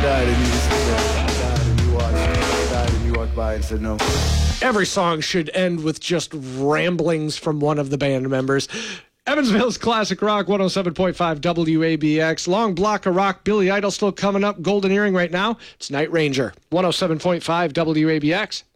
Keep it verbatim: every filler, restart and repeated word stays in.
died and you just sit there. I died and you watched. I died and you walked by and said no. Every song should end with just ramblings from one of the band members. Evansville's Classic Rock, one oh seven point five W A B X. Long block of rock, Billy Idol still coming up. Golden Earring right now. It's Night Ranger, one oh seven point five W A B X.